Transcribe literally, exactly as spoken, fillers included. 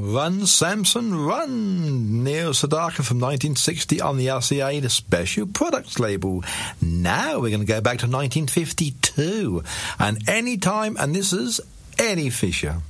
Run, Samson, Run. Neil Sedaka from nineteen sixty on the R C A, the Special Products label. Now we're going to go back to nineteen fifty-two. And Anytime, and this is Eddie Fisher.